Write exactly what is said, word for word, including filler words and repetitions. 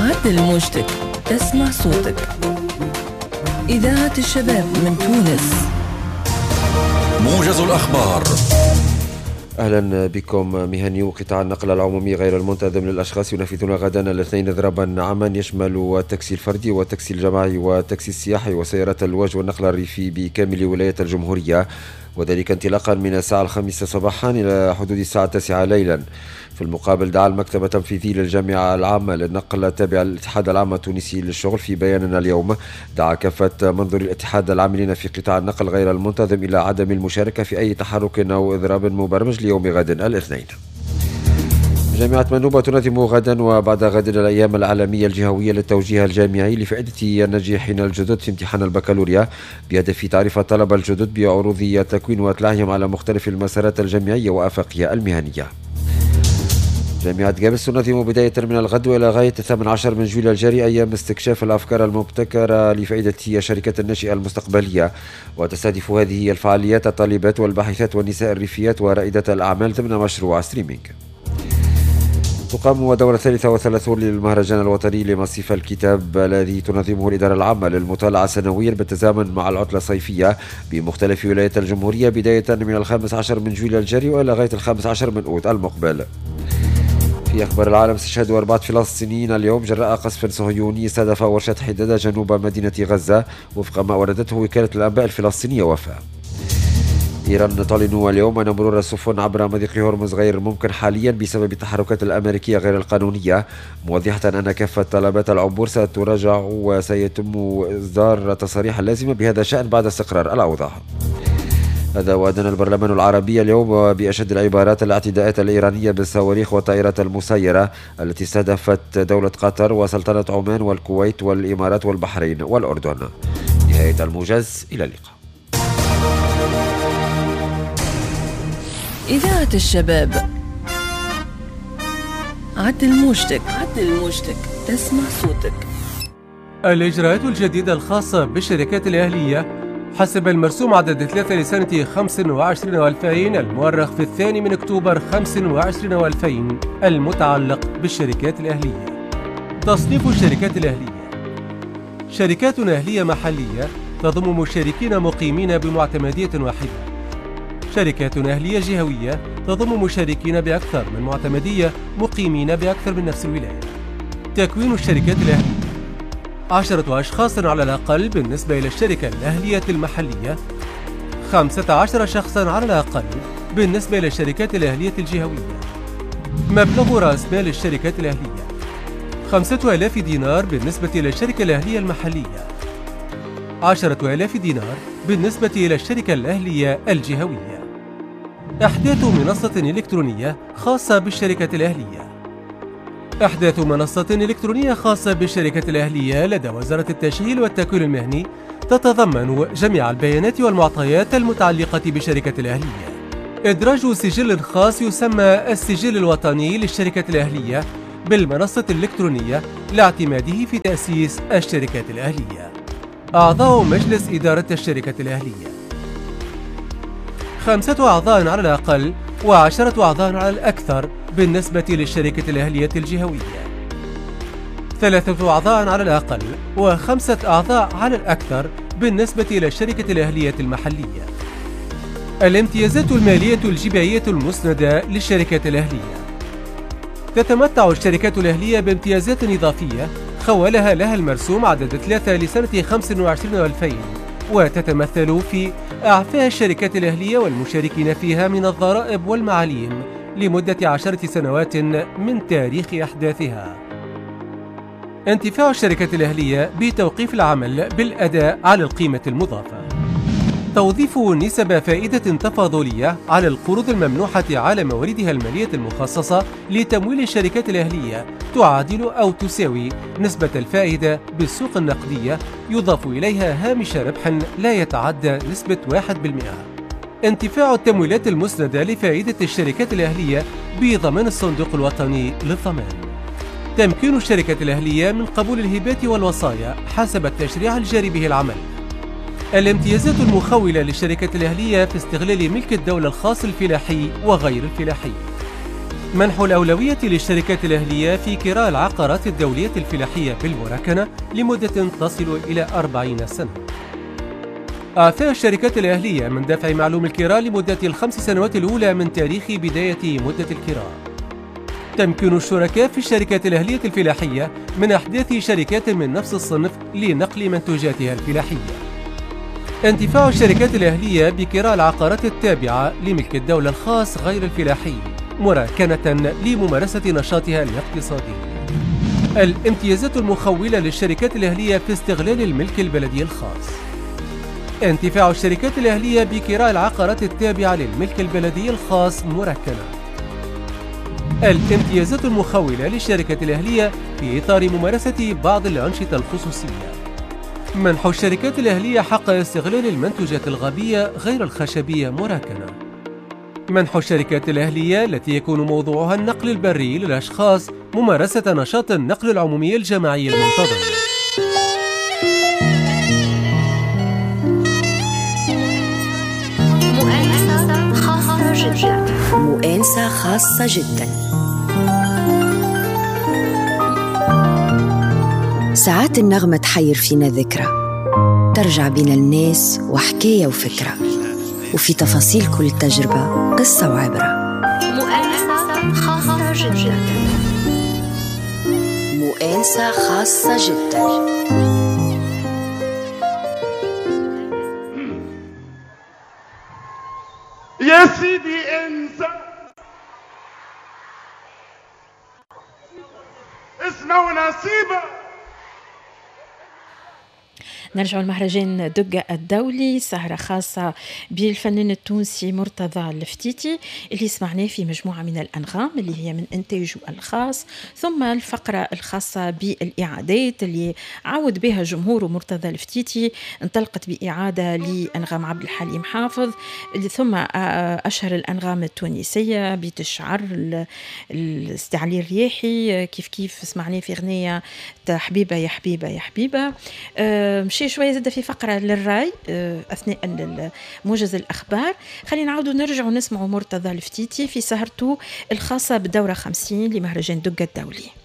عدل موجتك تسمع صوتك. إذاعة الشباب من تونس. موجز الأخبار. أهلا بكم. مهنيو قطاع النقل العمومي غير المنتظم للأشخاص ينفذون غدا الاثنين إضرابا عاما يشمل التاكسي الفردي والتاكسي الجماعي والتاكسي السياحي وسيارات الوجه والنقل الريفي بكامل ولاية الجمهورية، وذلك انطلاقا من الساعة الخامسة صباحا إلى حدود الساعة التاسعة ليلا. في المقابل دعا المكتب التنفيذي للجامعة العامة للنقل التابع للاتحاد العام التونسي للشغل في بياننا اليوم دعا كافة منظور الاتحاد العاملين في قطاع النقل غير المنتظم إلى عدم المشاركة في أي تحرك أو إضراب مبرمج ليوم غد الاثنين. جامعة منوبة تنظم غدا وبعد غد الأيام العالمية الجهوية للتوجيه الجامعي لفائدة الناجحين الجدد في امتحان البكالوريا بهدف تعريف الطلبة الجدد بعروض التكوين وإطلاعهم على مختلف المسارات الجامعية وآفاقها المهنية. جامعة جابس تنظم بداية من الغد وإلى غاية الثامن عشر من جويلية الجاري أيام استكشاف الأفكار المبتكرة لفائدة الشركات الناشئة المستقبلية، وتستهدف هذه الفعاليات الطالبات والباحثات والنساء الريفيات ورائدة الأعمال ضمن مشروع ستريمينج. تقام الدورة الثالثة والثلاثون للمهرجان الوطني لمصيف الكتاب الذي تنظمه الإدارة العامة للمطالعة سنويا بالتزامن مع العطلة الصيفية بمختلف ولايات الجمهورية بداية من الخامس عشر من جويلية الجاري وإلى غاية الخامس عشر من أوت المقبل. في أخبار العالم، استشهاد أربعة فلسطينيين اليوم جراء قصف صهيوني استهدف ورشة حدادة جنوب مدينة غزة وفق ما أوردته وكالة الأنباء الفلسطينية وفاء. إيران تعلن اليوم أن مرور السفن عبر مضيق هرمز غير ممكن حاليا بسبب التحركات الأمريكية غير القانونية، موضحة أن كافة طلبات العبور ستراجع وسيتم إصدار تصاريح لازمة بهذا الشأن بعد استقرار الأوضاع. هذا وأدان البرلمان العربي اليوم بأشد العبارات الاعتداءات الإيرانية بالصواريخ والطائرات المسيرة التي استهدفت دولة قطر وسلطنة عمان والكويت والإمارات والبحرين والأردن. نهاية الموجز، إلى اللقاء. إذاعة الشباب. عدل موجتك عدل موجتك تسمع صوتك. الإجراءات الجديدة الخاصة بالشركات الأهلية حسب المرسوم عدد ثلاثة لسنة خمسة وعشرين وألفين المؤرخ في الثاني من أكتوبر خمسة وعشرين وألفين المتعلق بالشركات الأهلية. تصنيف الشركات الأهلية: شركات أهلية محلية تضم مشاركين مقيمين بمعتمدية واحدة. شركات أهلية جهوية تضم مشاركين بأكثر من معتمدية مقيمين بأكثر من نفس الولاية. تكوين الشركات الأهلية: عشرة أشخاص على الأقل بالنسبة إلى الشركة الأهلية المحلية، خمسة عشر شخصا على الأقل بالنسبة إلى الشركات الأهلية الجهوية. مبلغ رأس مال الشركات الأهلية: خمسة آلاف دينار بالنسبة إلى الشركة الأهلية المحلية، عشرة آلاف دينار بالنسبة إلى الشركة الأهلية الجهوية. إحداث منصة إلكترونية خاصة بالشركة الأهلية: إحداث منصة إلكترونية خاصة بالشركة الأهلية لدى وزارة التشغيل والتكوين المهني تتضمن جميع البيانات والمعطيات المتعلقة بالشركة الأهلية. إدراج سجل خاص يسمى السجل الوطني للشركة الأهلية بالمنصة الإلكترونية لاعتماده في تأسيس الشركات الأهلية. أعضاء مجلس إدارة الشركة الأهلية: خمسة أعضاء على الأقل وعشرة أعضاء على الأكثر بالنسبة للشركة الأهلية الجهوية، ثلاثة أعضاء على الأقل وخمسة أعضاء على الأكثر بالنسبة إلى الشركة الأهلية المحلية. الامتيازات المالية الجبائية المسندة للشركة الأهلية: تتمتع الشركات الأهلية بامتيازات إضافية خولها لها المرسوم عدد ثلاثة لسنة خمسة وعشرين وألفين، وتتمثل في إعفاء الشركات الأهلية والمشاركين فيها من الضرائب والمعاليم لمدة عشرة سنوات من تاريخ أحداثها. انتفاع الشركات الأهلية بتوقيف العمل بالأداء على القيمة المضافة. توظيف نسب فائدة تفاضلية على القروض الممنوحة على مواردها المالية المخصصة لتمويل الشركات الأهلية تعادل أو تساوي نسبة الفائدة بالسوق النقدية يضاف إليها هامش ربح لا يتعدى نسبة واحد بالمئة. انتفاع التمويلات المسندة لفائدة الشركات الأهلية بضمان الصندوق الوطني للضمان. تمكين الشركات الأهلية من قبول الهبات والوصايا حسب التشريع الجاري به العمل. الامتيازات المخولة للشركات الأهلية في استغلال ملك الدولة الخاص الفلاحي وغير الفلاحي. منح الأولوية للشركات الأهلية في كراء العقارات الدولية الفلاحية بالمراكنة لمدة تصل إلى أربعين سنة. أعفاء الشركات الأهلية من دفع معلوم الكراء لمدة الخمس سنوات الأولى من تاريخ بداية مدة الكراء. تمكن الشركاء في الشركات الأهلية الفلاحية من أحداث شركات من نفس الصنف لنقل منتوجاتها الفلاحية. انتفاع الشركات الأهلية بكراء العقارات التابعة لملك الدولة الخاص غير الفلاحي مراكنة لممارسة نشاطها الاقتصادي. الامتيازات المخولة للشركات الأهلية في استغلال الملك البلدي الخاص. انتفاع الشركات الأهلية بكراء العقارات التابعة للملك البلدي الخاص مراكنة. الامتيازات المخولة للشركة الأهلية في إطار ممارسة بعض الأنشطة الخصوصية. منح الشركات الأهلية حق استغلال المنتوجات الغابية غير الخشبية مراكنة. منح الشركات الأهلية التي يكون موضوعها النقل البري للأشخاص ممارسة نشاط النقل العمومي الجماعي المنتظم. مؤانسة خاصة جدا. مؤانسة خاصة جدا. ساعات النغمة تحير فينا ذكرى، ترجع بين الناس وحكاية وفكرة، وفي تفاصيل كل تجربة قصة وعبرة. مؤانسة خاصة جدا. مؤانسة خاصة جدا. يا سيدي انسى اسمه ونصيبه. نرجع المهرجان دقة الدولي، سهرة خاصة بالفنان التونسي مرتضى الفتيتي اللي سمعناه في مجموعة من الأنغام اللي هي من إنتاجه الخاص، ثم الفقرة الخاصة بالإعادات اللي عود بها جمهور مرتضى الفتيتي، انطلقت بإعادة لأنغام عبد الحليم حافظ، ثم أشهر الأنغام التونسية بيت الشعر، الاستعلي الرياحي، كيف كيف سمعناه في غنية حبيبة يا حبيبة يا حبيبة. مشي شوية زاد في فقرة للراي أثناء موجز الأخبار. خلينا نعودوا نرجع ونسمعوا مرتضى الفتيتي في سهرته الخاصة بالدورة خمسين لمهرجان دقة الدولي.